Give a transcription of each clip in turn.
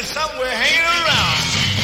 somewhere hanging around.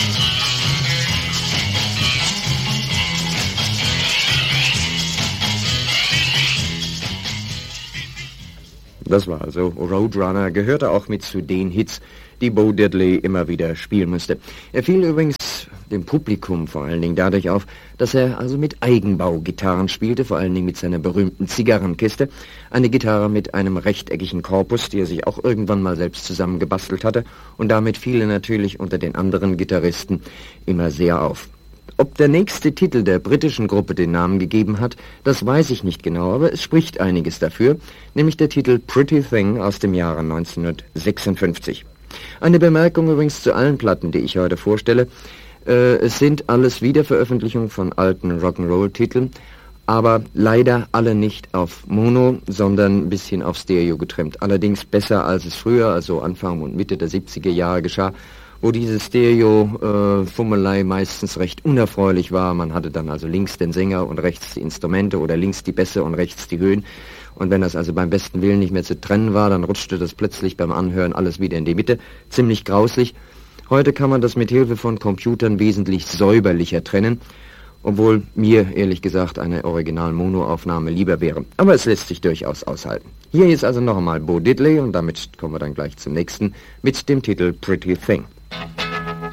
Das war also Roadrunner, gehörte auch mit zu den Hits, die Bo Diddley immer wieder spielen musste. Er fiel übrigens dem Publikum vor allen Dingen dadurch auf, dass er also mit Eigenbaugitarren spielte, vor allen Dingen mit seiner berühmten Zigarrenkiste, eine Gitarre mit einem rechteckigen Korpus, die er sich auch irgendwann mal selbst zusammengebastelt hatte, und damit fiel er natürlich unter den anderen Gitarristen immer sehr auf. Ob der nächste Titel der britischen Gruppe den Namen gegeben hat, das weiß ich nicht genau, aber es spricht einiges dafür, nämlich der Titel Pretty Thing aus dem Jahre 1956. Eine Bemerkung übrigens zu allen Platten, die ich heute vorstelle. Es sind alles Wiederveröffentlichungen von alten Rock'n'Roll-Titeln, aber leider alle nicht auf Mono, sondern ein bisschen auf Stereo getrimmt. Allerdings besser, als es früher, also Anfang und Mitte der 70er Jahre geschah, wo diese Stereo-Fummelei meistens recht unerfreulich war. Man hatte dann also links den Sänger und rechts die Instrumente oder links die Bässe und rechts die Höhen. Und wenn das also beim besten Willen nicht mehr zu trennen war, dann rutschte das plötzlich beim Anhören alles wieder in die Mitte. Ziemlich grauslich. Heute kann man das mit Hilfe von Computern wesentlich säuberlicher trennen, obwohl mir ehrlich gesagt eine Original-Mono-Aufnahme lieber wäre. Aber es lässt sich durchaus aushalten. Hier ist also noch einmal Bo Diddley und damit kommen wir dann gleich zum nächsten mit dem Titel Pretty Thing.